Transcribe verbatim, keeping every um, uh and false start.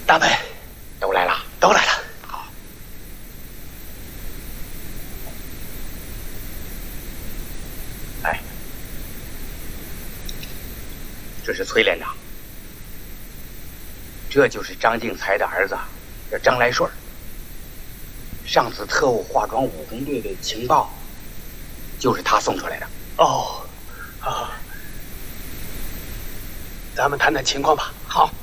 大美都来了， 都来了。 好。哎，这是崔连长，这就是张敬才的儿子，叫张来顺。上次特务化妆武工队的情报，就是他送出来的。 哦，好，咱们谈谈情况吧。 好。